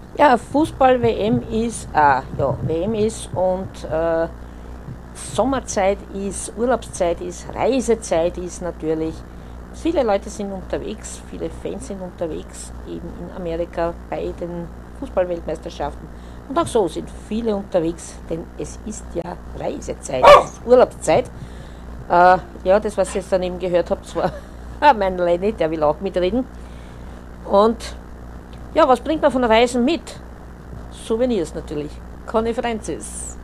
Ja, Fußball-WM ist, WM ist und Sommerzeit ist, Urlaubszeit ist, Reisezeit ist natürlich. Viele Leute sind unterwegs, viele Fans sind unterwegs, eben in Amerika bei den Fußballweltmeisterschaften. Und auch so sind viele unterwegs, denn es ist ja Reisezeit, es ist Urlaubszeit. Ja, das, was ihr jetzt daneben gehört habt, war mein Lenny, der will auch mitreden. Und ja, was bringt man von Reisen mit? Souvenirs natürlich. Conny Francis.